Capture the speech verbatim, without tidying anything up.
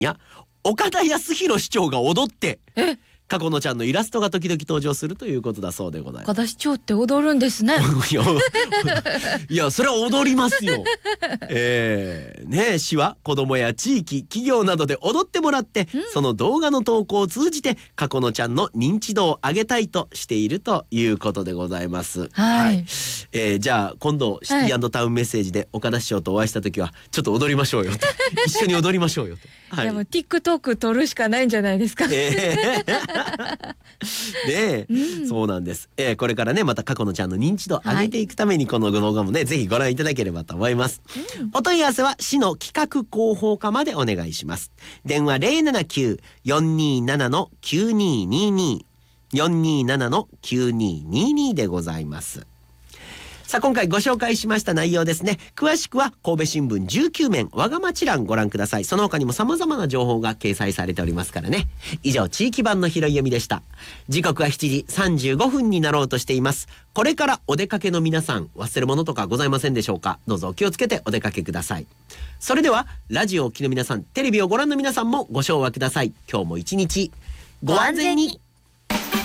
いや、岡田康弘市長が踊ってえ過去のちゃんのイラストが時々登場するということだそうでございます。 岡田市長って踊るんですね。 いや、いやそれは踊りますよ。えー、ねえ、市は子どもや地域企業などで踊ってもらって、うん、その動画の投稿を通じて過去のちゃんの認知度を上げたいとしているということでございます。 はい、はい、 えー、じゃあ今度シティ&タウンメッセージで岡田市長とお会いした時はちょっと踊りましょうよと一緒に踊りましょうよと。 はい、いやもう TikTok 撮るしかないんじゃないですか。 えー、ねえ、うん、そうなんです。えー、これからねまた過去のちゃんの認知度を上げていくために、はい、この動画もねぜひご覧いただければと思います。うん、お問い合わせは市の企画広報課までお願いします。電話 ゼロななきゅう よんにーなな きゅうにーにーにー よんにーなな きゅうにーにーにーでございます。さあ今回ご紹介しました内容ですね。詳しくは神戸新聞じゅうきゅうめんわが町欄ご覧ください。その他にも様々な情報が掲載されておりますからね。以上地域版の拾い読みでした。時刻はしちじさんじゅうごふんになろうとしています。これからお出かけの皆さん、忘れ物とかございませんでしょうか。どうぞお気をつけてお出かけください。それではラジオをお聞きの皆さん、テレビをご覧の皆さんもご唱和ください。今日も一日ご安全に。